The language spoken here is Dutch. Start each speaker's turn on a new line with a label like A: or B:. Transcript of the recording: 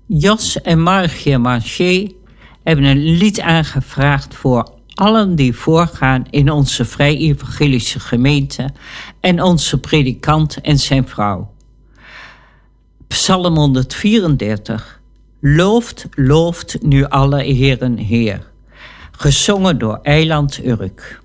A: Jos en Margie Marché hebben een lied aangevraagd voor allen die voorgaan in onze Vrij Evangelische gemeente en onze predikant en zijn vrouw. Psalm 134. Looft, looft nu alle heren Heer. Gezongen door Eiland Urk.